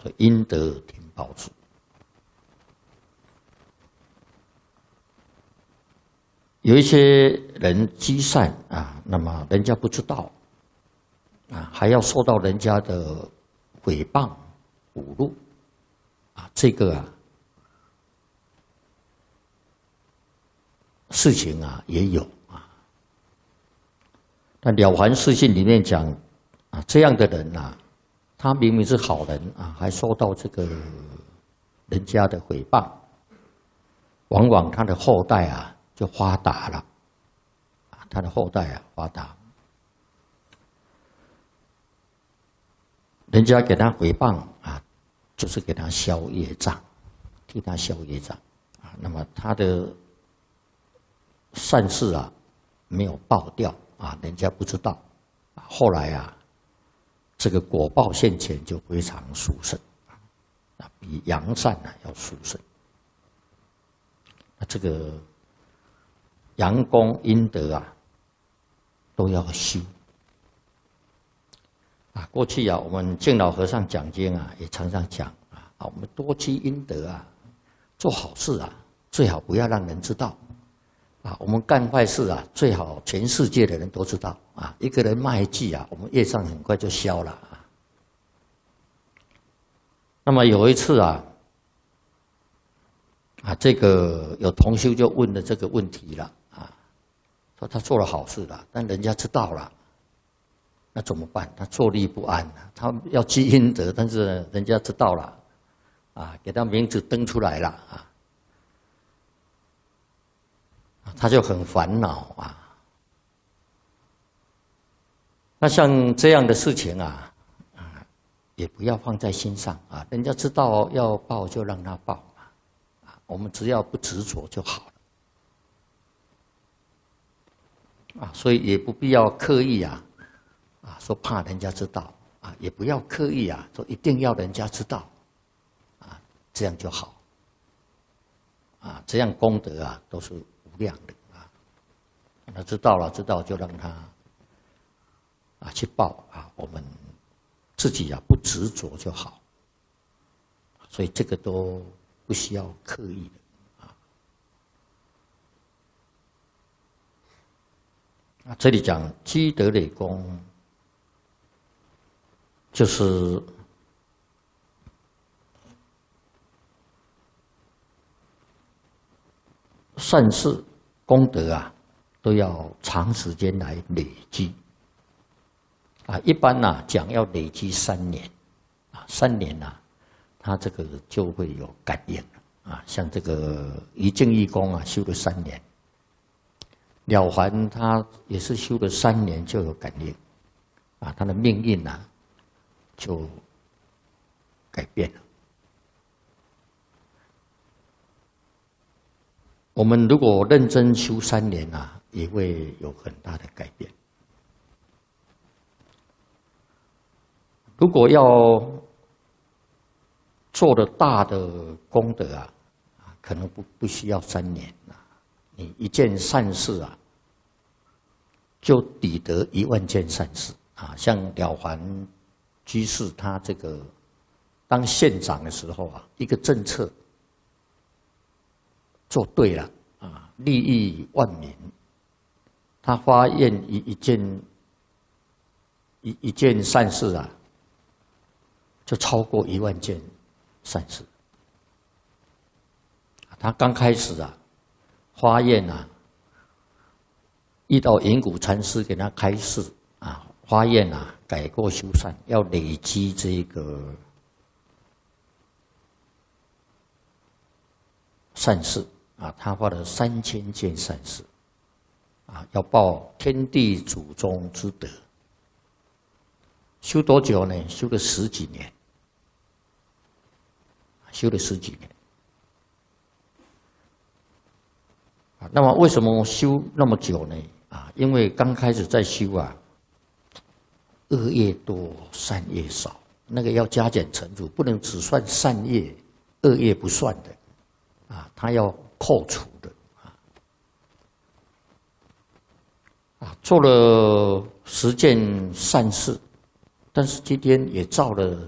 阴德听报处。有一些人积善啊，那么人家不知道啊，还要受到人家的诽谤、侮辱啊，这个啊事情啊也有啊。但《了凡四训》里面讲啊，这样的人啊，他明明是好人啊，还受到这个人家的诽谤，往往他的后代啊就发达了，他的后代啊发达，人家给他诽谤啊，就是给他消业障，替他消业障啊。那么他的善事啊没有报掉啊，人家不知道，后来啊，这个果报现前就非常殊胜啊，比扬善啊要殊胜。那这个阳功阴德啊，都要修啊。过去啊，我们敬老和尚讲经啊，也常常讲啊，我们多积阴德啊，做好事啊，最好不要让人知道啊。我们干坏事啊，最好全世界的人都知道啊。一个人骂一句啊，我们业障很快就消了啊。那么有一次啊，这个有同修就问了这个问题了啊，说他做了好事了，但人家知道了，那怎么办？他坐立不安啊，他要积阴德，但是人家知道了啊，给他名字登出来了啊，他就很烦恼啊。那像这样的事情啊，也不要放在心上啊，人家知道要报就让他报。我们只要不执着就好了啊，所以也不必要刻意啊，说怕人家知道啊，也不要刻意啊，说一定要人家知道啊，这样就好啊，这样功德啊都是无量的啊。那知道了，知道就让他去报啊，我们自己啊不执着就好，所以这个都不需要刻意的啊。这里讲积德累功，就是善事功德啊，都要长时间来累积啊。一般讲要累积3年啊，3年他这个就会有感应啊。像这个一净义功啊，修了3年；了凡他也是修了3年就有感应啊，他的命运就改变了。我们如果认真修3年也会有很大的改变。如果要做的大的功德可能不需要3年你一件善事就抵得10000件善事像了凡居士他这个当县长的时候一个政策做对了利益万民，他发愿一件善事就超过10000件善事。他刚开始发愿遇到圆谷禅师给他开示发愿改过修善，要累积这个善事他发了3000件善事要报天地祖宗之德。修多久呢？修了10几年，修了10几年。那么为什么修那么久呢？因为刚开始在修恶业多，善业少，那个要加减乘除，不能只算善业，恶业不算的他要扣除的做了10件善事，但是今天也造了